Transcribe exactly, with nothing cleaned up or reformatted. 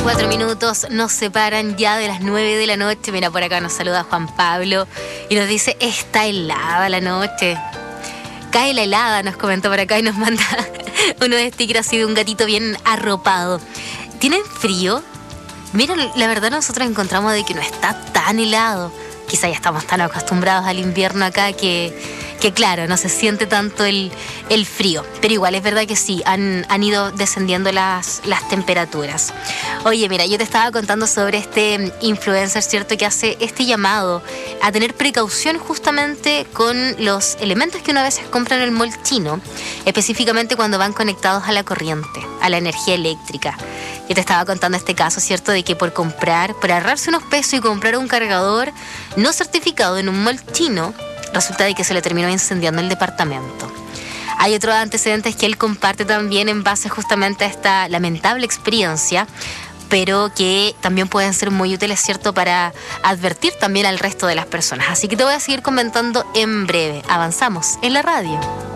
Cuatro minutos nos separan ya de las nueve de la noche. Mira, por acá nos saluda Juan Pablo y nos dice, está helada la noche. Cae la helada, nos comentó por acá y nos manda unos stickers así de un gatito bien arropado. ¿Tienen frío? Mira, la verdad nosotros encontramos de que no está tan helado. Quizá ya estamos tan acostumbrados al invierno acá que, que claro, no se siente tanto el, el frío. Pero igual es verdad que sí, han, han ido descendiendo las, las temperaturas. Oye, mira, yo te estaba contando sobre este influencer, ¿cierto? Que hace este llamado a tener precaución justamente con los elementos que uno a veces compra en el mall chino, específicamente cuando van conectados a la corriente, a la energía eléctrica. Yo te estaba contando este caso, ¿cierto? De que por comprar, por ahorrarse unos pesos y comprar un cargador no certificado en un mall chino, resulta de que se le terminó incendiando el departamento. Hay otros antecedentes que él comparte también en base justamente a esta lamentable experiencia, pero que también pueden ser muy útiles, ¿cierto?, para advertir también al resto de las personas. Así que te voy a seguir comentando en breve. Avanzamos en la radio.